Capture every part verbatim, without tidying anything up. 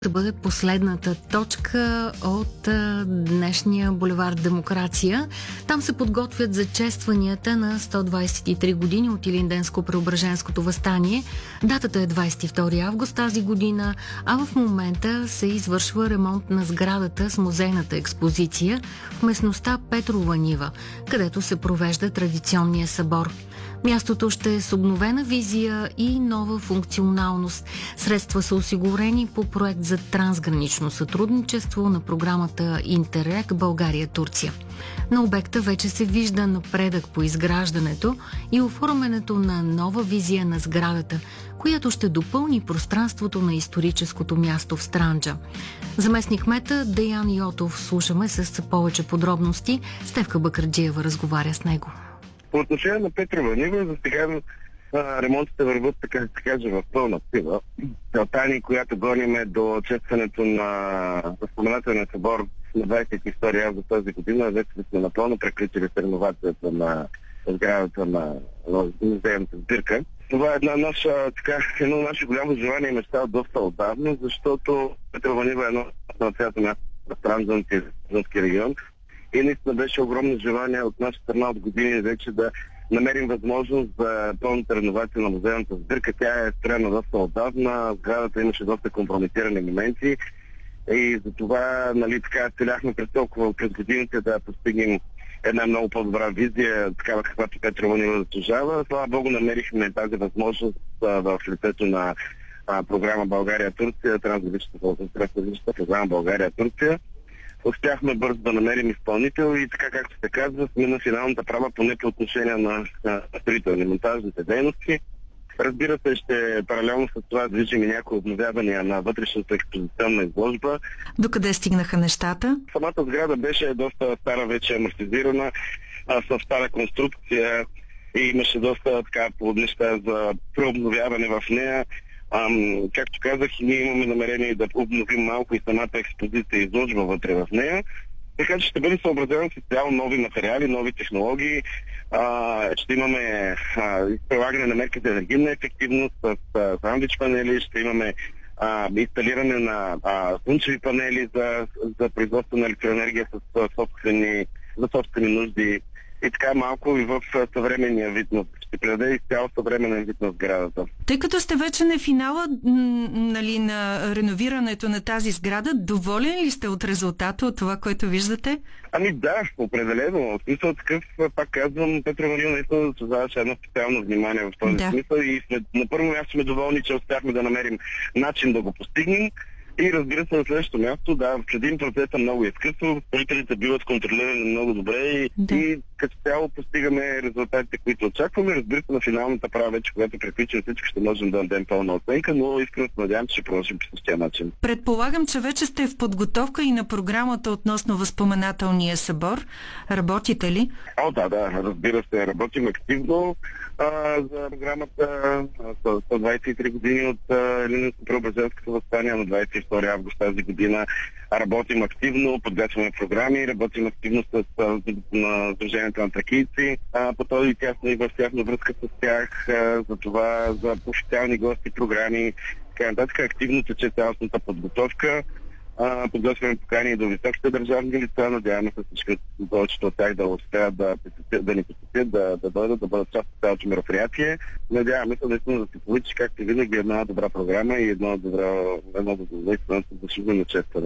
да бъде последната точка от а, днешния булевард Демокрация. Там се подготвят за честванията на сто двадесет и три години от Илинденско-Преображенското въстание. Датата е двадесет и втори август тази година, а в момента се извършва ремонт на сградата с музейната експозиция в местността Петрова нива, където се провежда традиционния събор. Мястото ще е с обновена визия и нова функционалност. Средства са осигурени по проект за трансгранично сътрудничество на програмата Интерек България-Турция. На обекта вече се вижда напредък по изграждането и оформянето на нова визия на сградата, която ще допълни пространството на историческото място в Странджа. Заместник-кмета Деян Йотов слушаме с повече подробности. Стефка Бакърджиева разговаря с него. По отношение на Петрова нива, за сега ремонтите върват, така да се каже, в пълна сила. Целта ни, която гоним е до честването на споменателния събор на двадесет и втори август тази година, вече сме напълно приключили с реновацията на сградата на музейната сбирка. Това е една наша, така, едно наше голямо желание и мечта доста отдавна, защото Петрова нива е едно на цялото място в Странджански регион. И наистина беше огромно желание от наша страна от години вече да намерим възможност за пълната реновация на музейната сбирка. Тя е строена доста отдавна, сградата имаше доста компрометирани моменти и затова, нали, така целяхме през толкова през годините да постигнем една много по-добра визия, такава каквато Петрова нива заслужава. Слава Богу, намерихме тази възможност а, в лицето на а, програма България-Турция, трансграничната програма България-Турция. Успяхме бързо да намерим изпълнител и така, както се казва, сме на финалната права поне по отношение на, на строителни монтажните дейности. Разбира се, ще паралелно с това движим и някои обновявания на вътрешната експозиционна изложба. Докъде стигнаха нещата? Самата сграда беше доста стара, вече амортизирана, с стара конструкция и имаше доста така неща за преобновяване в нея. Ам, както казах, ние имаме намерение да обновим малко и самата експозиция и изложба вътре в нея. Така че ще бъде съобразено с цяло нови материали, нови технологии. А, ще имаме а, прилагане на мерки за енергийна ефективност с сандвич панели, ще имаме а, инсталиране на а, слънчеви панели за, за производство на електроенергия с а, собствени, за собствени нужди. И така малко и в съвременния вид на ще придаде изцяло съвременен вид на сградата. Тъй като сте вече на финала м- нали, на реновирането на тази сграда, доволен ли сте от резултата, от това, което виждате? Ами да, определено. В смисъл такъв, пак казвам, Петрова нива наистина заслужаваше едно специално внимание в този да. смисъл и сме, на първо място сме доволни, че успяхме да намерим начин да го постигнем. И разбира се, на следващото място, да, преди процесът много е скъсо, строителите биват контролирани много добре и, да. и като цяло постигаме резултатите, които очакваме. Разбира се, на финалната права вече, когато приключим всичко, ще можем да дадем пълна оценка, но искрено се надявам, че ще продължим по същия начин. Предполагам, че вече сте в подготовка и на програмата относно възпоменателния събор. Работите ли? О, да, да, разбира се, работим активно а, за програмата сто двадесет и три години от Илинденско-Преображенското въстание на двадесет и втори август тази година. Работим активно, подготвяме програми, работим активно с на Сдружението на тракийци, а, по този тясно и в тясна връзка с тях, а, за това, за официални гости, програми, така нататък. Активно тече цялостната подготовка. А, подготвяме покани до високите държавни лица, надяваме се всички повечето от тях да успеят да, да ни посетят, да, да дойдат, да бъдат част от цялото мероприятие. Надяваме се наистина да се получи, както винаги, една добра програма и едно добро, едно добро заслужено честване.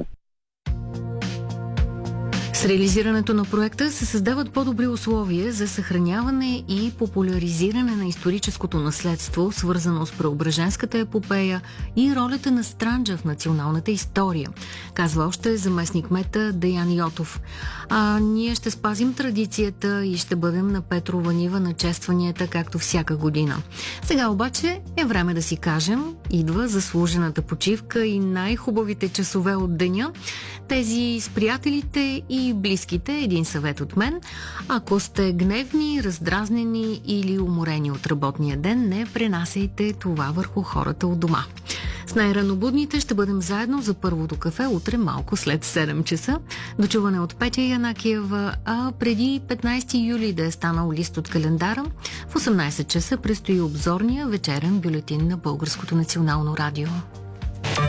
С реализирането на проекта се създават по-добри условия за съхраняване и популяризиране на историческото наследство, свързано с Преображенската епопея и ролята на Странджа в националната история, казва още заместник-кмета Деян Йотов. А ние ще спазим традицията и ще бъдем на Петрова нива на честванията, както всяка година. Сега обаче е време да си кажем, идва заслужената почивка и най-хубавите часове от деня. Тези с приятелите и близките, един съвет от мен: ако сте гневни, раздразнени или уморени от работния ден, не пренасяйте това върху хората от дома. С най-ранобудните ще бъдем заедно за първото кафе утре малко след седем часа. Дочуване от Петя Янакиева, а преди петнайсети юли да е станал лист от календара, в осемнайсет часа предстои обзорния вечерен бюлетин на Българското национално радио.